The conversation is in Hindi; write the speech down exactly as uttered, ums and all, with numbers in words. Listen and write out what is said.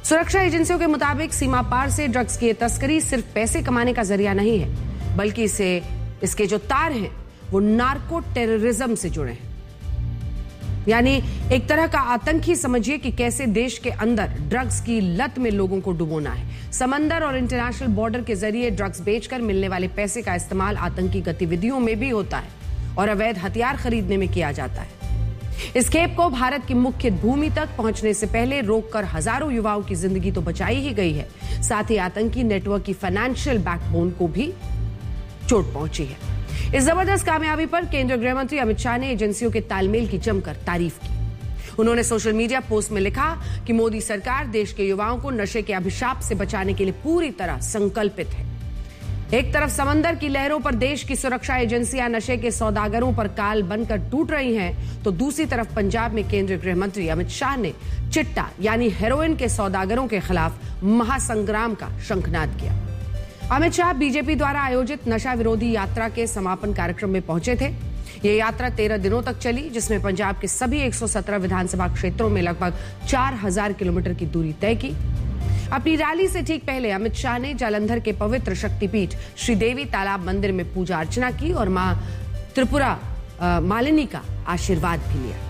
सुरक्षा एजेंसियों के मुताबिक सीमा पार से ड्रग्स की तस्करी सिर्फ पैसे कमाने का जरिया नहीं है, बल्कि इसे इसके जो तार हैं वो नार्को टेररिज्म से जुड़े हैं। यानी एक तरह का आतंक ही समझिए कि कैसे देश के अंदर ड्रग्स की लत में लोगों को डुबोना है। समंदर और इंटरनेशनल बॉर्डर के जरिए ड्रग्स बेचकर मिलने वाले पैसे का इस्तेमाल आतंकी गतिविधियों में भी होता है और अवैध हथियार खरीदने में किया जाता है। इस खेप को भारत की मुख्य भूमि तक पहुंचने से पहले रोककर हजारों युवाओं की जिंदगी तो बचाई ही गई है, साथ ही आतंकी नेटवर्क की फाइनेंशियल बैकबोन को भी चोट पहुंची है। इस जबरदस्त कामयाबी पर केंद्रीय गृह मंत्री अमित शाह ने एजेंसियों के तालमेल की जमकर तारीफ की। उन्होंने सोशल मीडिया पोस्ट में लिखा कि मोदी सरकार देश के युवाओं को नशे के अभिशाप से बचाने के लिए पूरी तरह संकल्पित है। एक तरफ समंदर की लहरों पर देश की सुरक्षा एजेंसियां नशे के सौदागरों पर काल बनकर टूट रही हैं, तो दूसरी तरफ पंजाब में केंद्रीय गृह मंत्री अमित शाह ने चिट्टा यानी हेरोइन के सौदागरों के खिलाफ महासंग्राम का शंखनाद किया। अमित शाह बीजेपी द्वारा आयोजित नशा विरोधी यात्रा के समापन कार्यक्रम में पहुंचे थे। यह यात्रा तेरह दिनों तक चली, जिसमें पंजाब के सभी एक सौ सत्रह विधानसभा क्षेत्रों में लगभग चार हजार किलोमीटर की दूरी तय की। अपनी रैली से ठीक पहले अमित शाह ने जालंधर के पवित्र शक्तिपीठ श्रीदेवी तालाब मंदिर में पूजा अर्चना की और मां त्रिपुरा मालिनी का आशीर्वाद भी लिया।